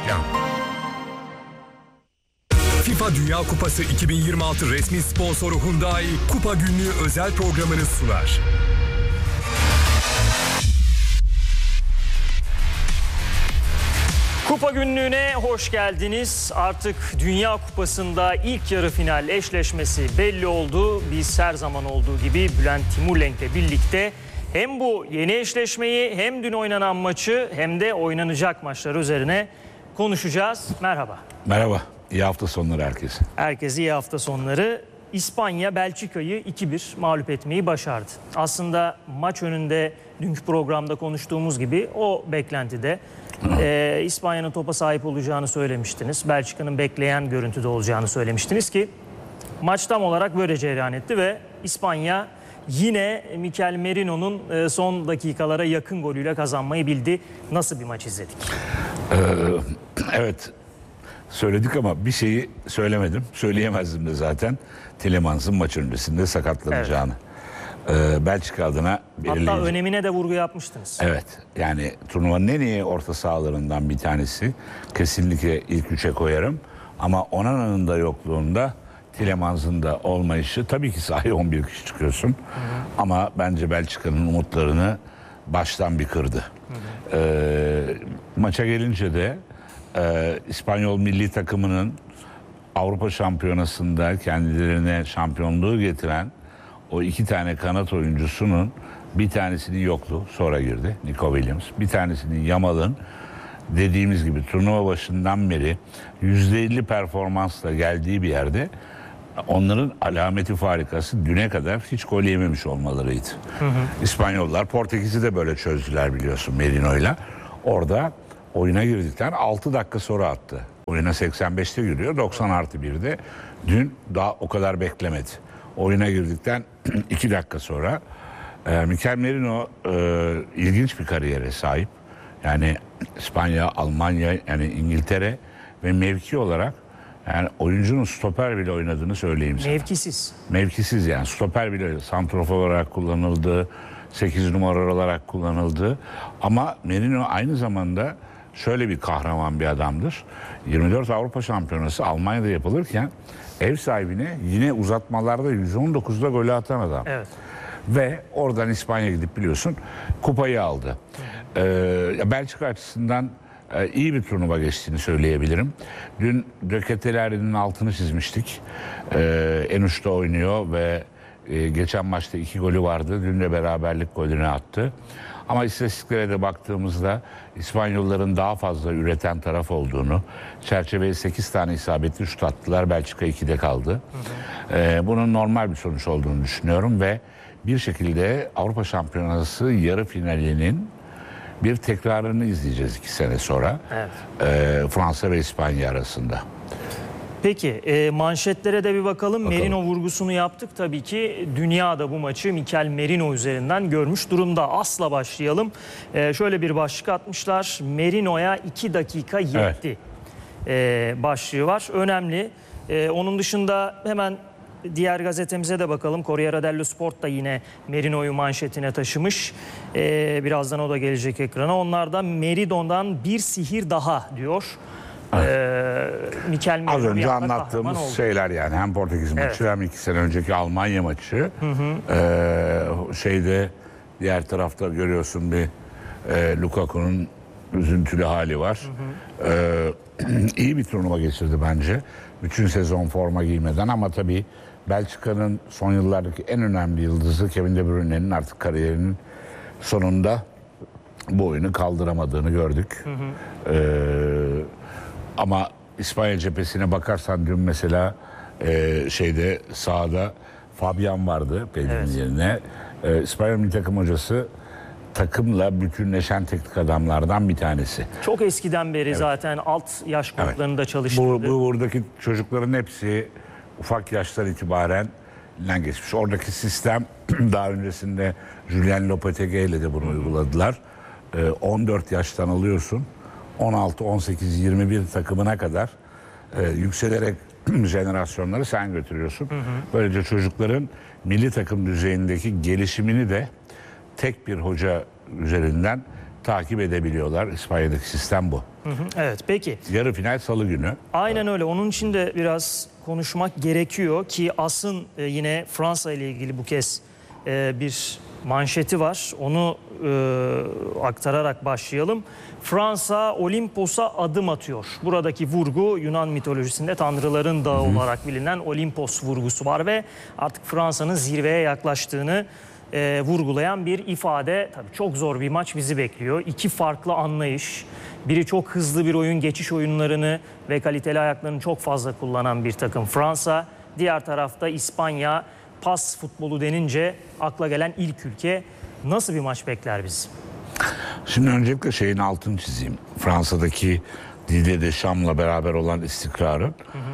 Reklam. FIFA Dünya Kupası 2026 resmi sponsoru Hyundai Kupa Günlüğü özel programını sunar. Kupa Günlüğü'ne hoş geldiniz. Artık Dünya Kupası'nda ilk yarı final eşleşmesi belli oldu. Biz her zaman olduğu gibi Bülent Timurlenk'le birlikte hem bu yeni eşleşmeyi hem dün oynanan maçı hem de oynanacak maçlar üzerine konuşacağız. Merhaba. Merhaba. İyi hafta sonları herkese. Herkese iyi hafta sonları. İspanya Belçika'yı 2-1 mağlup etmeyi başardı. Aslında maç önünde dünkü programda konuştuğumuz gibi o beklentide İspanya'nın topa sahip olacağını söylemiştiniz. Belçika'nın bekleyen görüntüde olacağını söylemiştiniz ki maç tam olarak böyle cereyan etti ve İspanya yine Mikel Merino'nun son dakikalara yakın golüyle kazanmayı bildi. Nasıl bir maç izledik? Evet, söyledik ama bir şeyi söylemedim. Söyleyemezdim de zaten. Tielemans maç öncesinde sakatlanacağını. Evet. Belçika adına belirleyici. Hatta önemine de vurgu yapmıştınız. Evet, yani turnuvanın en iyi orta sahalarından bir tanesi. Kesinlikle ilk üçe koyarım. Ama Onana'nın da yokluğunda Tielemans'ın da olmayışı, tabii ki sahaya 11 kişi çıkıyorsun. Ama bence Belçika'nın umutlarını baştan bir kırdı. Maça gelince de İspanyol milli takımının Avrupa Şampiyonası'nda kendilerine şampiyonluğu getiren o iki tane kanat oyuncusunun bir tanesinin yokluğu, sonra girdi Nico Williams. Bir tanesinin Yamal'ın dediğimiz gibi turnuva başından beri %50 performansla geldiği bir yerde onların alameti farikası düne kadar hiç gol yememiş olmalarıydı. İspanyollar Portekiz'i de böyle çözdüler biliyorsun Merino'yla. Orada oyuna girdikten 6 dakika sonra attı. Oyuna 85'te giriyor, 90+1'de. Dün daha o kadar beklemedi. Oyuna girdikten 2 dakika sonra Mikel Merino ilginç bir kariyere sahip. Yani İspanya, Almanya, yani İngiltere ve mevki olarak yani oyuncunun stoper bile oynadığını söyleyeyim sana. Mevkisiz. Mevkisiz yani stoper bile santrofor olarak kullanıldı, 8 numara olarak kullanıldı. Ama Merino aynı zamanda şöyle bir kahraman bir adamdır. 24 Avrupa Şampiyonası Almanya'da yapılırken ev sahibine yine uzatmalarda 119'da golü atan adam. Evet. Ve oradan İspanya gidip biliyorsun kupayı aldı. Belçika açısından iyi bir turnuva geçtiğini söyleyebilirim. Dün Döketeler'in altını çizmiştik. En uçta oynuyor ve geçen maçta 2 golü vardı. Dün de beraberlik golünü attı. Ama istatistiklere de baktığımızda İspanyolların daha fazla üreten taraf olduğunu, çerçeveye 8 tane isabetli şut attılar, Belçika 2'de kaldı. Bunun normal bir sonuç olduğunu düşünüyorum ve bir şekilde Avrupa Şampiyonası yarı finalinin bir tekrarını izleyeceğiz 2 sene sonra. Evet. Fransa ve İspanya arasında. Peki manşetlere de bir bakalım. Merino vurgusunu yaptık. Tabii ki dünya da bu maçı Mikel Merino üzerinden görmüş durumda. Asla başlayalım. Şöyle bir başlık atmışlar. Merino'ya 2 dakika yetti. Evet. Başlığı var. Önemli. Onun dışında hemen diğer gazetemize de bakalım. Corriere dello Sport da yine Merino'yu manşetine taşımış. Birazdan o da gelecek ekrana. Onlar da Merino'dan bir sihir daha diyor. Mikel az önce anlattığımız şeyler yani hem Portekiz maçı hem 2 sene önceki Almanya maçı. Şeyde diğer tarafta görüyorsun bir Lukaku'nun üzüntülü hali var. İyi bir turnuva geçirdi bence. Bütün sezon forma giymeden ama tabii Belçika'nın son yıllardaki en önemli yıldızı Kevin De Bruyne'nin artık kariyerinin sonunda bu oyunu kaldıramadığını gördük. Ama İspanya cephesine bakarsan dün mesela şeyde sahada Fabian vardı Pedri'nin yerine. İspanya milli takım hocası takımla bütünleşen teknik adamlardan bir tanesi. Çok eskiden beri zaten alt yaş gruplarında çalıştırdı. Buradaki çocukların hepsi ufak yaştan itibaren geçmiş. Oradaki sistem daha öncesinde Julian Lopetegui ile de bunu uyguladılar. 14 yaştan alıyorsun. 16, 18, 21 takımına kadar yükselerek jenerasyonları sen götürüyorsun. Böylece çocukların milli takım düzeyindeki gelişimini de tek bir hoca üzerinden takip edebiliyorlar. İspanya'daki sistem bu. Evet, peki. Yarı final salı günü. Aynen öyle. Onun için de biraz konuşmak gerekiyor ki As'ın yine Fransa ile ilgili bu kez bir manşeti var. Onu aktararak başlayalım. Fransa Olimpos'a adım atıyor. Buradaki vurgu Yunan mitolojisinde tanrıların dağı olarak bilinen Olimpos vurgusu var ve artık Fransa'nın zirveye yaklaştığını vurgulayan bir ifade. Tabii çok zor bir maç bizi bekliyor. İki farklı anlayış. Biri çok hızlı bir oyun, geçiş oyunlarını ve kaliteli ayaklarını çok fazla kullanan bir takım Fransa. Diğer tarafta İspanya, pas futbolu denince akla gelen ilk ülke. Nasıl bir maç bekler bizi? Şimdi öncelikle şeyin altını çizeyim. Fransa'daki Didier Deschamps'la beraber olan istikrarı.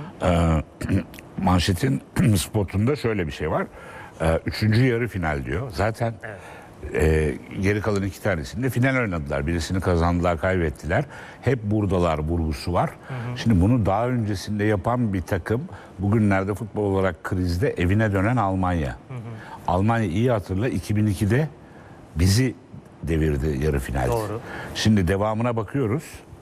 Manşetin spotunda şöyle bir şey var. Üçüncü yarı final diyor. Zaten geri kalan iki tanesinde final oynadılar. Birisini kazandılar, kaybettiler. Hep buradalar vurgusu var. Şimdi bunu daha öncesinde yapan bir takım bugünlerde futbol olarak krizde evine dönen Almanya. Almanya iyi hatırla 2002'de bizi devirdi yarı finalde. Doğru. Şimdi devamına bakıyoruz.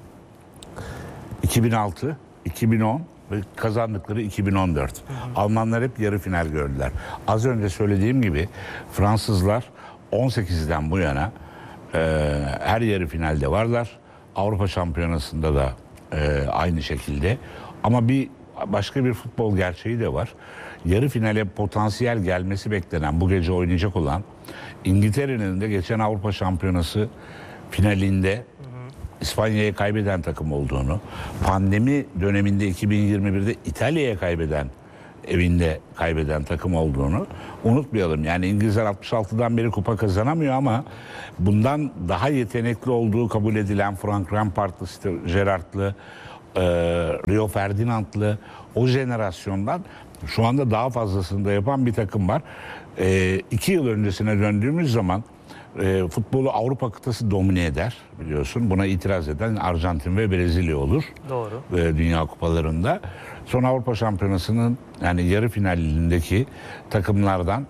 2006, 2010 ve kazandıkları 2014. Almanlar hep yarı final gördüler. Az önce söylediğim gibi Fransızlar 18'den bu yana her yarı finalde varlar. Avrupa Şampiyonası'nda da aynı şekilde. Ama başka bir futbol gerçeği de var. Yarı finale potansiyel gelmesi beklenen, bu gece oynayacak olan İngiltere'nin de geçen Avrupa Şampiyonası finalinde İspanya'ya kaybeden takım olduğunu, pandemi döneminde 2021'de İtalya'ya evinde kaybeden takım olduğunu unutmayalım. Yani İngilizler 66'dan beri kupa kazanamıyor ama bundan daha yetenekli olduğu kabul edilen Frank Lampard'lı, Gerrard'lı, Rio Ferdinand'lı o jenerasyondan şu anda daha fazlasını da yapan bir takım var. 2 yıl öncesine döndüğümüz zaman futbolu Avrupa kıtası domine eder biliyorsun. Buna itiraz eden Arjantin ve Brezilya olur. Doğru. Dünya kupalarında. Son Avrupa Şampiyonası'nın yani yarı finalindeki takımlardan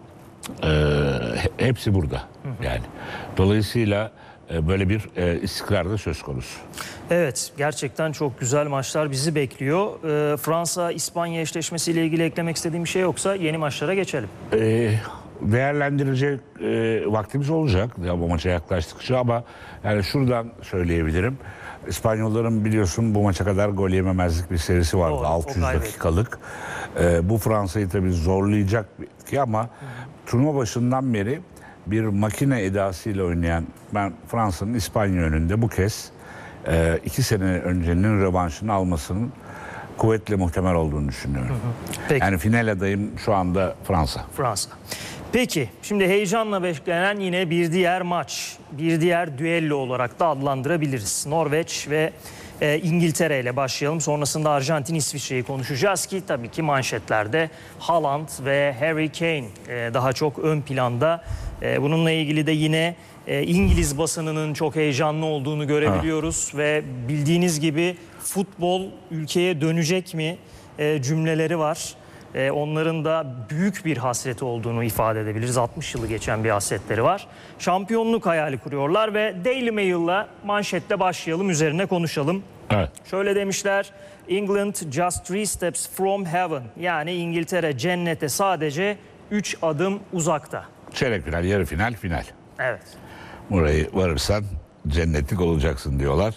hepsi burada. Yani dolayısıyla böyle bir istikrar da söz konusu. Evet, gerçekten çok güzel maçlar bizi bekliyor. Fransa-İspanya eşleşmesiyle ilgili eklemek istediğim bir şey yoksa yeni maçlara geçelim. Değerlendirecek vaktimiz olacak ya bu maça yaklaştıkça ama yani şuradan söyleyebilirim. İspanyolların biliyorsun bu maça kadar gol yememezlik bir serisi vardı. Doğru, 600 dakikalık. Bu Fransa'yı tabii zorlayacak ki ama turnuva başından beri bir makine edasıyla oynayan ben Fransa'nın İspanya önünde bu kez 2 sene öncenin rövanşını almasının kuvvetle muhtemel olduğunu düşünüyorum. Peki. Yani final adayım şu anda Fransa. Peki, şimdi heyecanla beklenen yine bir diğer maç, bir diğer düello olarak da adlandırabiliriz. Norveç ve İngiltere ile başlayalım. Sonrasında Arjantin, İsviçre'yi konuşacağız ki tabii ki manşetlerde Haaland ve Harry Kane daha çok ön planda. Bununla ilgili de yine İngiliz basınının çok heyecanlı olduğunu görebiliyoruz ve bildiğiniz gibi futbol ülkeye dönecek mi cümleleri var. Onların da büyük bir hasreti olduğunu ifade edebiliriz. 60 yılı geçen bir hasretleri var. Şampiyonluk hayali kuruyorlar ve Daily Mail'la manşetle başlayalım, üzerine konuşalım. Evet. Şöyle demişler: England just 3 steps from heaven. Yani İngiltere cennete sadece 3 adım uzakta. Çeyrek final, yarı final, final. Evet. Burayı varırsan cennetlik olacaksın diyorlar.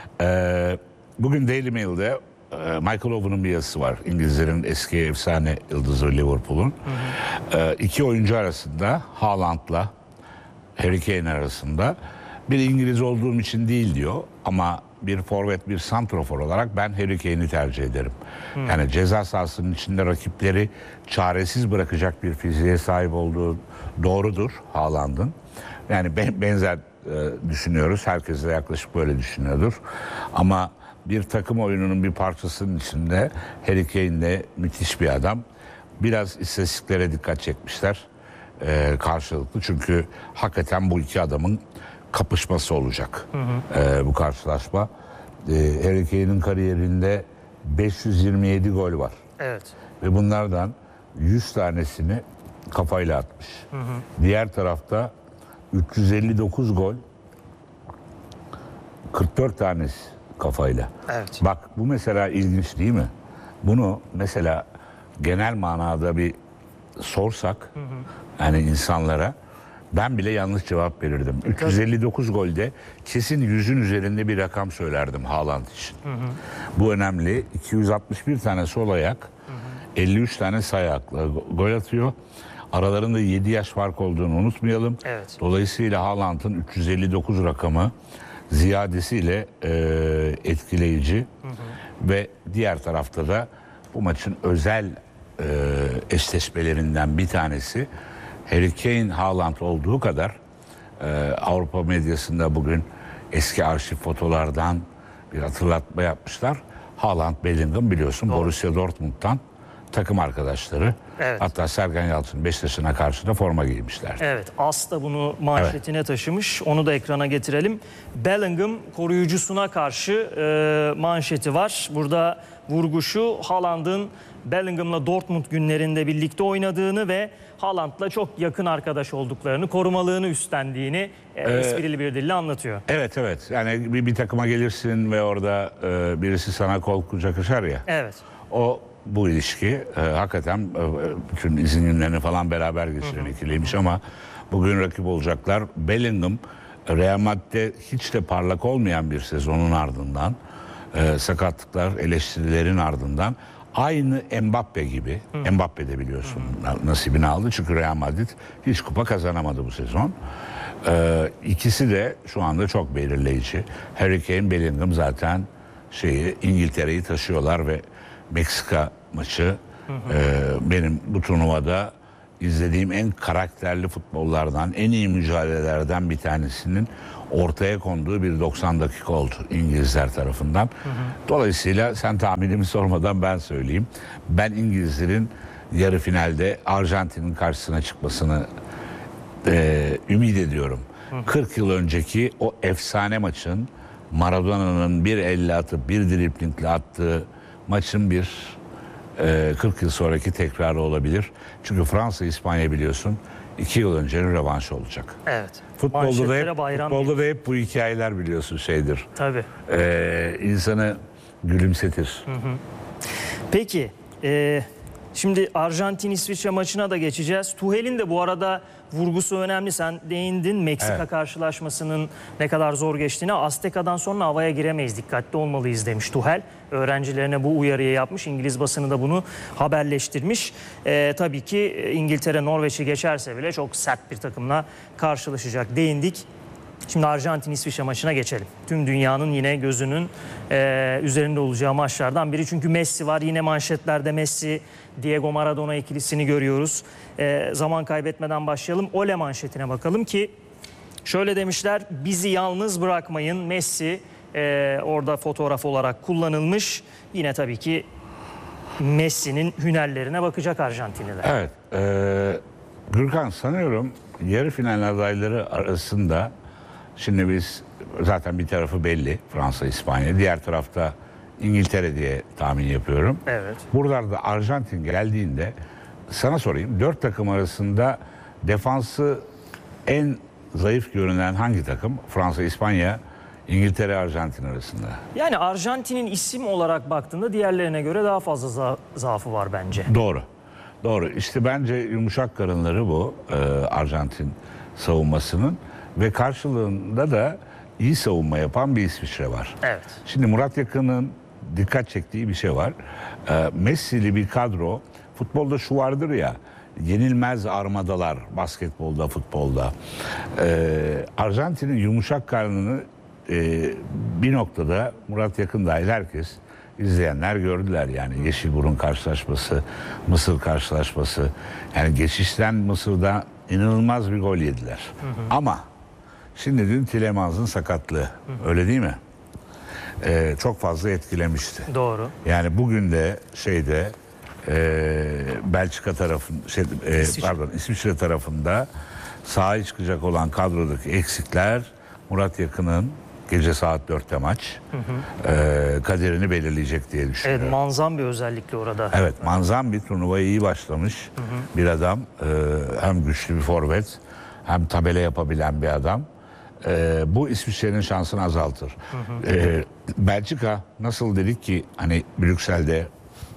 Bugün Daily Mail'de Michael Owen'ın bir yazısı var. İngilizlerin eski efsane yıldızı Liverpool'un. 2 oyuncu arasında, Haaland'la Harry Kane arasında, bir İngiliz olduğum için değil diyor ama bir forvet, bir santrafor olarak ben Harry Kane'i tercih ederim. Yani ceza sahasının içinde rakipleri çaresiz bırakacak bir fiziğe sahip olduğu doğrudur Haaland'ın. Yani benzer düşünüyoruz. Herkes de yaklaşık böyle düşünüyordur. Ama bir takım oyununun bir parçasının içinde Harry Kane de müthiş bir adam. Biraz istatistiklere dikkat çekmişler karşılıklı. Çünkü hakikaten bu iki adamın kapışması olacak bu karşılaşma. Harry Kane'in kariyerinde 527 gol var. Evet. Ve bunlardan 100 tanesini kafayla atmış. Diğer tarafta 359 gol, 44 tanesi kafayla. Evet. Bak bu mesela ilginç değil mi? Bunu mesela genel manada bir sorsak yani insanlara ben bile yanlış cevap verirdim. 359 golde kesin 100'ün üzerinde bir rakam söylerdim Haaland için. Bu önemli. 261 tane sol ayak, 53 tane sağ ayakla gol atıyor. Aralarında 7 yaş fark olduğunu unutmayalım. Evet. Dolayısıyla Haaland'ın 359 rakamı ziyadesiyle etkileyici. Ve diğer tarafta da bu maçın özel eşleşmelerinden bir tanesi Harry Kane Haaland olduğu kadar Avrupa medyasında bugün eski arşiv fotolardan bir hatırlatma yapmışlar. Haaland, Bellingham biliyorsun Borussia Dortmund'dan takım arkadaşları. Evet. Hatta Sergen Yalçın Beşiktaş'ına karşı da forma giymişler. Evet, As da bunu manşetine taşımış. Onu da ekrana getirelim. Bellingham koruyucusuna karşı manşeti var. Burada vurgu şu: Haaland'ın Bellingham'la Dortmund günlerinde birlikte oynadığını ve Haaland'la çok yakın arkadaş olduklarını, korumalığını üstlendiğini esprili bir dille anlatıyor. Evet. Yani bir takıma gelirsin ve orada birisi sana kol kucak açar ya. Evet. Bu ilişki hakikaten bütün izin günlerini falan beraber geçiren ikiliymiş ama bugün rakip olacaklar. Bellingham Real Madrid'de hiç de parlak olmayan bir sezonun ardından sakatlıklar, eleştirilerin ardından aynı Mbappe gibi, Mbappe de biliyorsun nasibini aldı çünkü Real Madrid hiç kupa kazanamadı bu sezon. İkisi de şu anda çok belirleyici. Harry Kane, Bellingham zaten İngiltere'yi taşıyorlar ve Meksika maçı benim bu turnuvada izlediğim en karakterli futbollardan, en iyi mücadelelerden bir tanesinin ortaya konduğu bir 90 dakika oldu İngilizler tarafından. Dolayısıyla sen tahminimi sormadan ben söyleyeyim. Ben İngilizlerin yarı finalde Arjantin'in karşısına çıkmasını ümit ediyorum. 40 yıl önceki o efsane maçın Maradona'nın bir elle atıp bir driblingle attığı maçın bir 40 yıl sonraki tekrarı olabilir. Çünkü Fransa İspanya biliyorsun 2 yıl öncenin rövanşı olacak. Evet. Futbolda da hep bu hikayeler biliyorsun şeydir. Tabii. İnsanı gülümsetir. Peki şimdi Arjantin-İsviçre maçına da geçeceğiz. Tuhel'in de bu arada vurgusu önemli. Sen değindin Meksika karşılaşmasının ne kadar zor geçtiğine. Azteka'dan sonra havaya giremeyiz, dikkatli olmalıyız demiş Tuhel. Öğrencilerine bu uyarıyı yapmış. İngiliz basını da bunu haberleştirmiş. Tabii ki İngiltere Norveç'i geçerse bile çok sert bir takımla karşılaşacak değindik. Şimdi Arjantin-İsviçre maçına geçelim. Tüm dünyanın yine gözünün üzerinde olacağı maçlardan biri. Çünkü Messi var. Yine manşetlerde Messi, Diego Maradona ikilisini görüyoruz. Zaman kaybetmeden başlayalım. Ole manşetine bakalım ki şöyle demişler: bizi yalnız bırakmayın. Messi orada fotoğraf olarak kullanılmış. Yine tabii ki Messi'nin hünerlerine bakacak Arjantinliler. Evet. Gürkan, sanıyorum yarı final adayları arasında şimdi biz zaten bir tarafı belli, Fransa, İspanya. Diğer tarafta İngiltere diye tahmin yapıyorum. Evet. Buralarda Arjantin geldiğinde sana sorayım, 4 takım arasında defansı en zayıf görünen hangi takım? Fransa, İspanya, İngiltere, Arjantin arasında. Yani Arjantin'in isim olarak baktığında diğerlerine göre daha fazla zaafı var bence. Doğru. İşte bence yumuşak karınları bu Arjantin savunmasının ve karşılığında da iyi savunma yapan bir İsviçre var. Evet. Şimdi Murat Yakın'ın dikkat çektiği bir şey var. Messi'li bir kadro. Futbolda şu vardır ya, yenilmez armadalar basketbolda, futbolda. Arjantin'in yumuşak karnını bir noktada Murat Yakın dahil herkes, izleyenler gördüler yani. Yeşilburun karşılaşması, Mısır karşılaşması. Yani geçişten Mısır'da inanılmaz bir gol yediler. Ama şimdi dün Tilemans'ın sakatlığı, öyle değil mi? Çok fazla etkilemişti. Doğru. Yani bugün de Belçika İsviçre tarafında sahaya çıkacak olan kadrodaki eksikler Murat Yakın'ın gece saat 4'te maç kaderini belirleyecek diye düşünüyorum. Evet, Manzambi özellikle orada. Evet, Manzambi turnuvaya iyi başlamış bir adam. Hem güçlü bir forvet hem tabela yapabilen bir adam. bu İsviçre'nin şansını azaltır. Belçika nasıl dedik ki hani Brüksel'de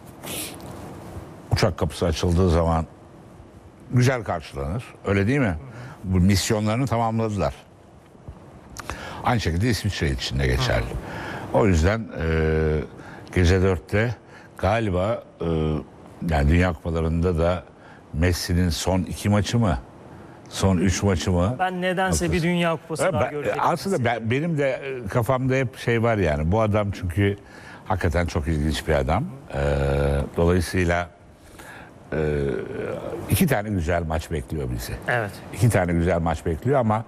uçak kapısı açıldığı zaman güzel karşılanır. Öyle değil mi? Bu misyonlarını tamamladılar. Aynı şekilde İsviçre için de geçerli. O yüzden gece 4'te galiba yani Dünya Kupalarında da Messi'nin son 2 maçı mı? Son 3 maçı mı? Ben nedense bir Dünya Kupası daha görecektim. Aslında benim de kafamda hep şey var yani. Bu adam çünkü hakikaten çok ilginç bir adam. Dolayısıyla 2 tane güzel maç bekliyor bizi. Evet. 2 tane güzel maç bekliyor ama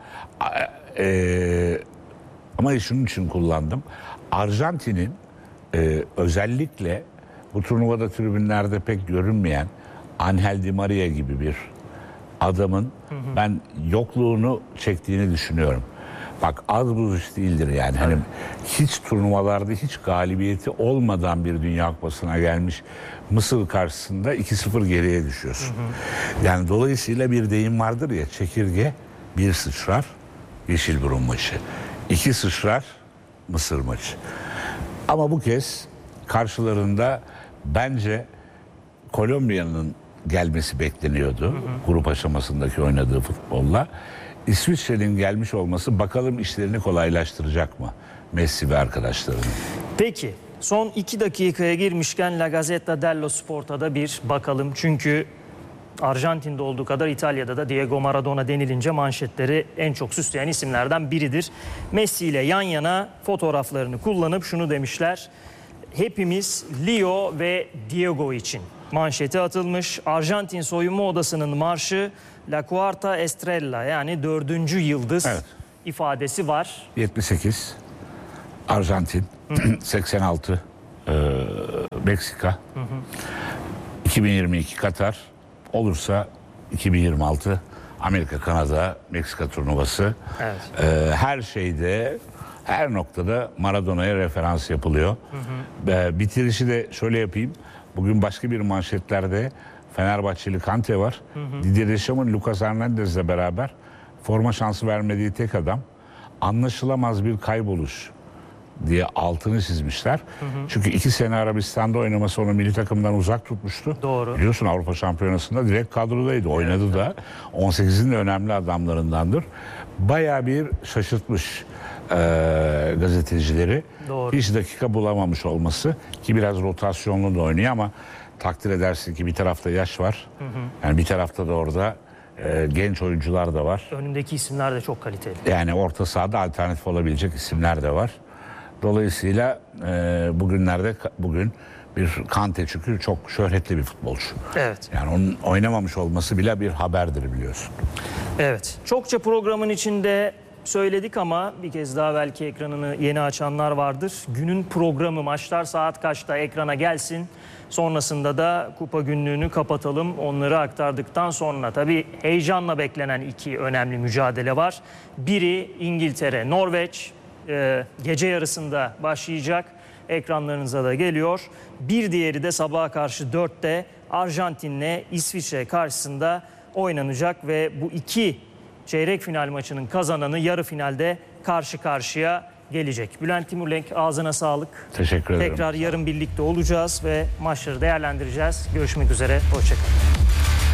şunun için kullandım. Arjantin'in özellikle bu turnuvada tribünlerde pek görünmeyen Angel Di Maria gibi bir adamın ben yokluğunu çektiğini düşünüyorum. Bak az buz iş değildir yani. Hani hiç turnuvalarda hiç galibiyeti olmadan bir Dünya Kupası'na gelmiş Mısır karşısında 2-0 geriye düşüyorsun. Yani dolayısıyla bir deyim vardır ya, çekirge bir sıçrar Yeşilburun maçı. 2 sıçrar Mısır maçı. Ama bu kez karşılarında bence Kolombiya'nın gelmesi bekleniyordu. Grup aşamasındaki oynadığı futbolla. İsviçre'nin gelmiş olması bakalım işlerini kolaylaştıracak mı Messi ve arkadaşlarının? Peki son 2 dakikaya girmişken La Gazzetta dello Sport'a da bir bakalım. Çünkü Arjantin'de olduğu kadar İtalya'da da Diego Maradona denilince manşetleri en çok süsleyen isimlerden biridir. Messi ile yan yana fotoğraflarını kullanıp şunu demişler: hepimiz Leo ve Diego için. Manşeti atılmış. Arjantin soyunma odasının marşı La Cuarta Estrella, yani 4. yıldız ifadesi var. 78 Arjantin, 86 Meksika, 2022 Katar, olursa 2026 Amerika, Kanada, Meksika turnuvası. Her şeyde, her noktada Maradona'ya referans yapılıyor. Bitirişi de şöyle yapayım. Bugün başka bir manşetlerde Fenerbahçeli Kante var. Didier Deschamps'ın Lucas Hernandez'le beraber forma şansı vermediği tek adam. Anlaşılamaz bir kayboluş diye altını çizmişler. Çünkü 2 sene Arabistan'da oynaması onu milli takımdan uzak tutmuştu. Doğru. Biliyorsun Avrupa Şampiyonası'nda direkt kadrodaydı. Oynadı da. 18'in de önemli adamlarındandır. Bayağı bir şaşırtmış gazetecileri. Doğru. Hiç dakika bulamamış olması, ki biraz rotasyonlu da oynuyor ama takdir edersin ki bir tarafta yaş var. Yani bir tarafta da orada genç oyuncular da var. Önündeki isimler de çok kaliteli. Yani orta sahada alternatif olabilecek isimler de var. Dolayısıyla bugün bir Kante, çünkü çok şöhretli bir futbolcu. Evet. Yani onun oynamamış olması bile bir haberdir, biliyorsun. Evet. Çokça programın içinde söyledik ama bir kez daha belki ekranını yeni açanlar vardır. Günün programı, maçlar saat kaçta ekrana gelsin. Sonrasında da kupa günlüğünü kapatalım. Onları aktardıktan sonra tabii heyecanla beklenen 2 önemli mücadele var. Biri İngiltere, Norveç. Gece yarısında başlayacak. Ekranlarınıza da geliyor. Bir diğeri de sabaha karşı 4'te Arjantin'le İsviçre karşısında oynanacak ve bu 2 çeyrek final maçının kazananı yarı finalde karşı karşıya gelecek. Bülent Timurlenk, ağzına sağlık. Teşekkür ederim. Tekrar yarın birlikte olacağız ve maçları değerlendireceğiz. Görüşmek üzere. Hoşçakalın.